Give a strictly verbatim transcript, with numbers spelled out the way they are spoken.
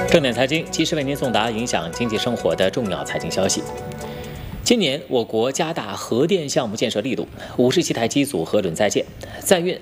正点财经及时为您送达影响经济生活的重要财经消息。今年我国加大核电项目建设力度，五十七台机组核准在建，在运